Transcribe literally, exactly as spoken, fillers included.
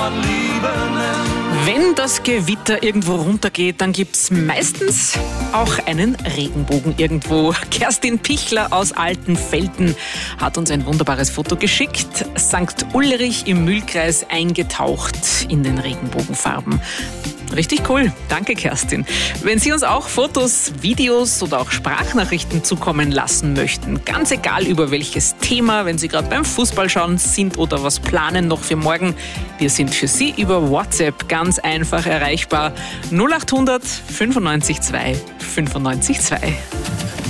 man Liebe nennt. Wenn das Gewitter irgendwo runtergeht, dann gibt's meistens auch einen Regenbogen irgendwo. Kerstin Pichler aus Altenfelden hat uns ein wunderbares Foto geschickt. Sankt Ulrich im Mühlkreis eingetaucht in den Regenbogenfarben. Richtig cool. Danke, Kerstin. Wenn Sie uns auch Fotos, Videos oder auch Sprachnachrichten zukommen lassen möchten, ganz egal über welches Thema, wenn Sie gerade beim Fußball schauen sind oder was planen noch für morgen, wir sind für Sie über WhatsApp ganz einfach erreichbar. null acht hundert fünfundneunzig zwei fünfundneunzig zwei.